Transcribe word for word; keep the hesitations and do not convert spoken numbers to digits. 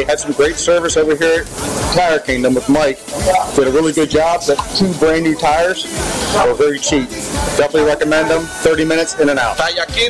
Had some great service over here at Tire Kingdom with Mike. Did a really good job. The two brand new tires were very cheap. Definitely recommend them. thirty minutes in and out.